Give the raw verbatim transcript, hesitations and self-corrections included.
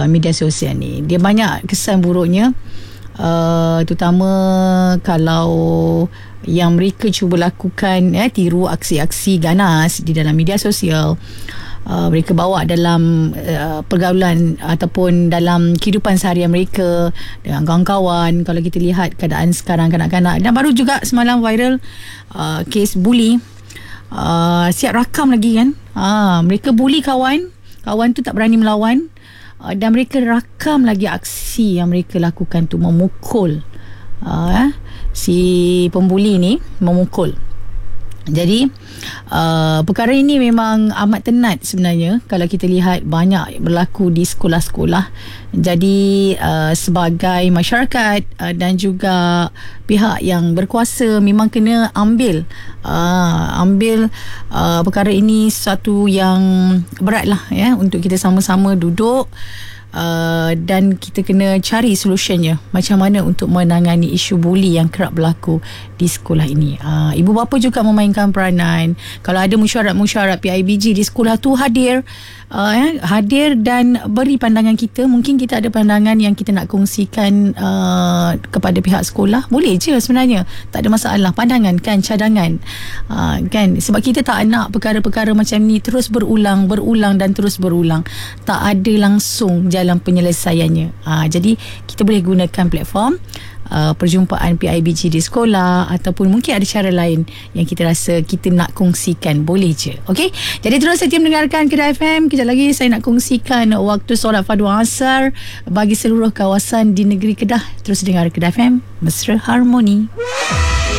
uh, media sosial ni. Dia banyak kesan buruknya, uh, terutama kalau yang mereka cuba lakukan, eh, tiru aksi-aksi ganas di dalam media sosial. Uh, mereka bawa dalam uh, pergaulan ataupun dalam kehidupan seharian mereka dengan kawan-kawan. Kalau kita lihat keadaan sekarang kanak-kanak, dan baru juga semalam viral uh, kes bully, uh, siap rakam lagi kan. uh, mereka bully kawan, kawan tu tak berani melawan, uh, dan mereka rakam lagi aksi yang mereka lakukan tu, memukul uh, si pembuli ni, memukul. Jadi uh, perkara ini memang amat tenat sebenarnya kalau kita lihat banyak berlaku di sekolah-sekolah. Jadi uh, sebagai masyarakat uh, dan juga pihak yang berkuasa memang kena ambil uh, ambil uh, perkara ini satu yang berat lah, ya, untuk kita sama-sama duduk Uh, dan kita kena cari solusinya, macam mana untuk menangani isu buli yang kerap berlaku di sekolah ini. Uh, ibu bapa juga memainkan peranan. Kalau ada mesyuarat-mesyuarat P I B G di sekolah tu, hadir uh, eh, hadir dan beri pandangan kita. Mungkin kita ada pandangan yang kita nak kongsikan uh, kepada pihak sekolah, boleh je sebenarnya, tak ada masalah. Pandangan kan, cadangan, uh, kan, sebab kita tak nak perkara-perkara macam ni terus berulang berulang dan terus berulang, tak ada langsung dalam penyelesaiannya. Ha, jadi kita boleh gunakan platform uh, perjumpaan P I B G di sekolah, ataupun mungkin ada cara lain yang kita rasa kita nak kongsikan, boleh je. Okey, jadi terus setia mendengarkan Kedah F M. Kejap lagi saya nak kongsikan waktu solat fardu asar bagi seluruh kawasan di negeri Kedah. Terus dengar Kedah F M, Mesra Harmoni.